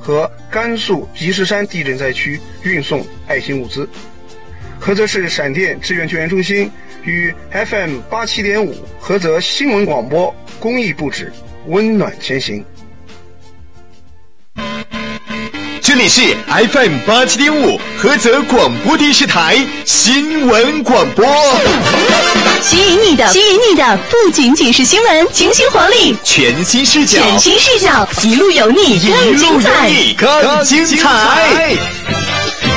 和甘肃积石山地震灾区运送爱心物资。菏泽市闪电志愿救援中心与 FM 87.5菏泽新闻广播公益布置，温暖前行。 这里是 FM 87.5菏泽广播电视台新闻广播。 吸引你的不仅仅是新闻，清新活力， 全新视角， 一路有你，更精彩。